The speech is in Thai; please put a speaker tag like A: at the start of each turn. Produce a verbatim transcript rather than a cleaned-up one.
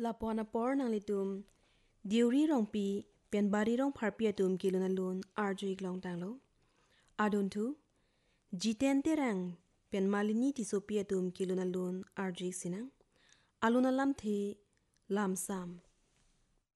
A: ลาปอนาปอร์นางลิตุมดิวรีรองปีเป็นบารีรองพาร์เปียตุมกิโลนาลุนอาร์จูอีกลองตังโลอาดุนทูจีเตนเตรังเป็นมาลินีติโซเปียตุมกิโลนาลุนอาร์จูอีกสินังอาลุนาลัมเทลามซัม